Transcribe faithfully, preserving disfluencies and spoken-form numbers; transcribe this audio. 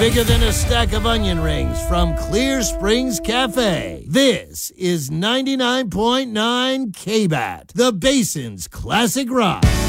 bigger than a stack of onion rings from Clear Springs Cafe. This is ninety-nine point nine K B A T, the Basin's Classic Rock.